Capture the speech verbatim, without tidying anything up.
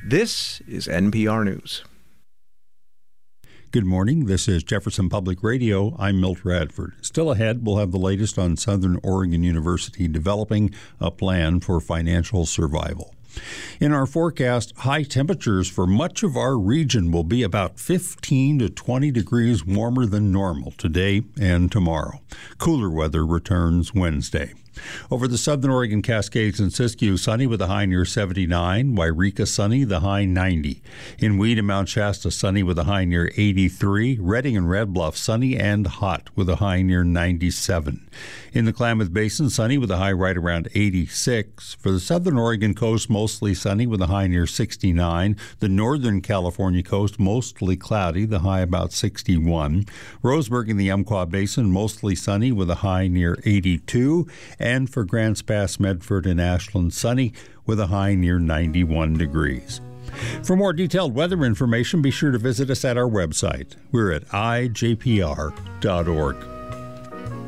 This is N P R News. Good morning. This is Jefferson Public Radio. I'm Milt Radford. Still ahead, we'll have the latest on Southern Oregon University developing a plan for financial survival. In our forecast, high temperatures for much of our region will be about fifteen to twenty degrees warmer than normal today and tomorrow. Cooler weather returns Wednesday. Over the southern Oregon Cascades and Siskiyou, sunny with a high near seventy-nine. Wairika, sunny, the high ninety. In Weed and Mount Shasta, sunny with a high near eighty-three. Redding and Red Bluff, sunny and hot with a high near ninety-seven. In the Klamath Basin, sunny with a high right around eighty-six. For the southern Oregon coast, mostly sunny with a high near sixty-nine. The northern California coast, mostly cloudy, the high about sixty-one. Roseburg in the Umpqua Basin, mostly sunny with a high near eighty-two. And for Grants Pass, Medford, and Ashland, sunny with a high near ninety-one degrees. For more detailed weather information, be sure to visit us at our website. We're at I J P R dot org.